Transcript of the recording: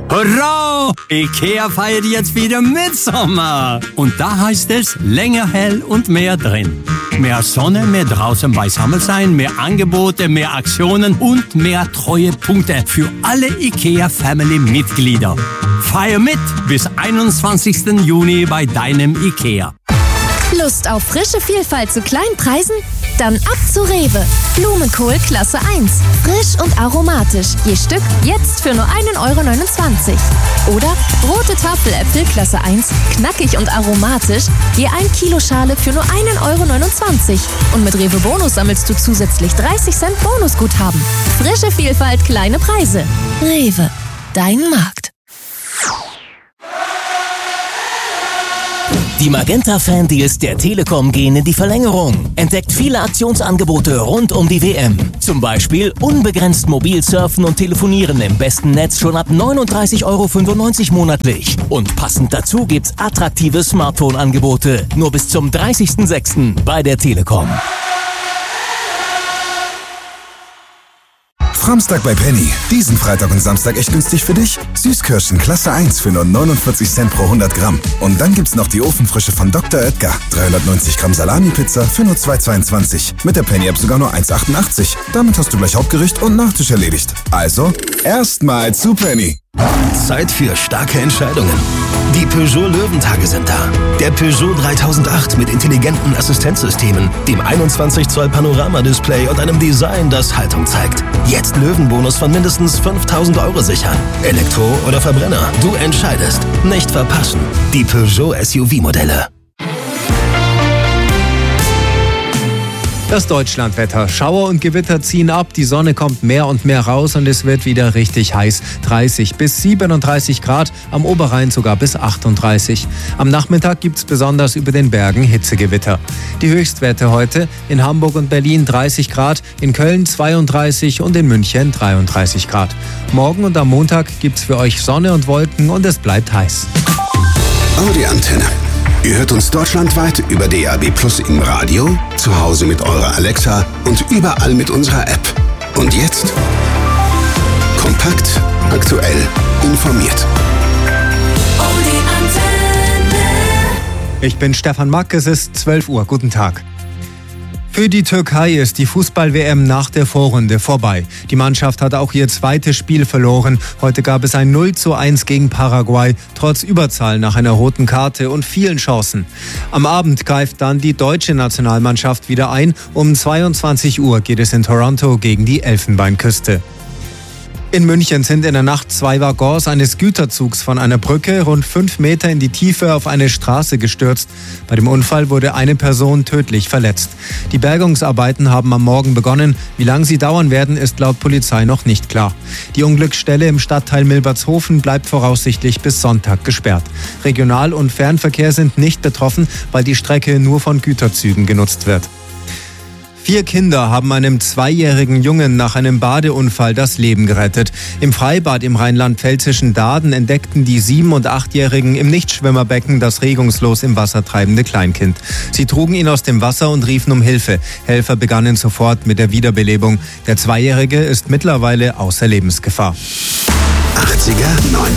Hurra! IKEA feiert jetzt wieder Mitsommer. Und da heißt es länger hell und mehr drin. Mehr Sonne, mehr draußen beisammen sein, mehr Angebote, mehr Aktionen und mehr Treuepunkte für alle IKEA-Family-Mitglieder. Feier mit bis 21. Juni bei deinem IKEA. Lust auf frische Vielfalt zu kleinen Preisen? Dann ab zu Rewe. Blumenkohl Klasse 1. Frisch und aromatisch. Je Stück jetzt für nur 1,29 €. Oder rote Tafeläpfel Klasse 1. Knackig und aromatisch. Je 1 Kilo Schale für nur 1,29 €. Und mit Rewe Bonus sammelst du zusätzlich 30 Cent Bonusguthaben. Frische Vielfalt, kleine Preise. Rewe. Dein Markt. Die Magenta-Fan-Deals der Telekom gehen in die Verlängerung. Entdeckt viele Aktionsangebote rund um die WM. Zum Beispiel unbegrenzt mobil surfen und telefonieren im besten Netz schon ab 39,95 € monatlich. Und passend dazu gibt's attraktive Smartphone-Angebote. Nur bis zum 30.06. bei der Telekom. Framstag bei Penny. Diesen Freitag und Samstag echt günstig für dich. Süßkirschen Klasse 1 für nur 49 Cent pro 100 Gramm. Und dann gibt's noch die Ofenfrische von Dr. Oetker. 390 Gramm Salami-Pizza für nur 2,22. Mit der Penny-App sogar nur 1,88. Damit hast du gleich Hauptgericht und Nachtisch erledigt. Also, erstmal zu Penny. Zeit für starke Entscheidungen. Die Peugeot Löwentage sind da. Der Peugeot 3008 mit intelligenten Assistenzsystemen, dem 21 Zoll Panoramadisplay und einem Design, das Haltung zeigt. Jetzt Löwenbonus von mindestens 5.000 € sichern. Elektro oder Verbrenner, du entscheidest. Nicht verpassen. Die Peugeot SUV-Modelle. Das Deutschlandwetter. Schauer und Gewitter ziehen ab, die Sonne kommt mehr und mehr raus und es wird wieder richtig heiß. 30 bis 37 Grad, am Oberrhein sogar bis 38. Am Nachmittag gibt's besonders über den Bergen Hitzegewitter. Die Höchstwerte heute: in Hamburg und Berlin 30 Grad, in Köln 32 und in München 33 Grad. Morgen und am Montag gibt's für euch Sonne und Wolken und es bleibt heiß. Audi Antenne. Ihr hört uns deutschlandweit über DAB+ im Radio, zu Hause mit eurer Alexa und überall mit unserer App. Und jetzt? Kompakt, aktuell, informiert. Audi Antenne. Ich bin Stefan Mack, es ist 12 Uhr. Guten Tag. Für die Türkei ist die Fußball-WM nach der Vorrunde vorbei. Die Mannschaft hat auch ihr zweites Spiel verloren. Heute gab es ein 0:1 gegen Paraguay, trotz Überzahl nach einer roten Karte und vielen Chancen. Am Abend greift dann die deutsche Nationalmannschaft wieder ein. Um 22 Uhr geht es in Toronto gegen die Elfenbeinküste. In München sind in der Nacht 2 Waggons eines Güterzugs von einer Brücke rund 5 Meter in die Tiefe auf eine Straße gestürzt. Bei dem Unfall wurde eine Person tödlich verletzt. Die Bergungsarbeiten haben am Morgen begonnen. Wie lange sie dauern werden, ist laut Polizei noch nicht klar. Die Unglücksstelle im Stadtteil Milbertshofen bleibt voraussichtlich bis Sonntag gesperrt. Regional- und Fernverkehr sind nicht betroffen, weil die Strecke nur von Güterzügen genutzt wird. 4 Kinder haben einem 2-jährigen Jungen nach einem Badeunfall das Leben gerettet. Im Freibad im rheinland-pfälzischen Dahden entdeckten die 7- und 8-Jährigen im Nichtschwimmerbecken das regungslos im Wasser treibende Kleinkind. Sie trugen ihn aus dem Wasser und riefen um Hilfe. Helfer begannen sofort mit der Wiederbelebung. Der 2-Jährige ist mittlerweile außer Lebensgefahr. 80er, 90er.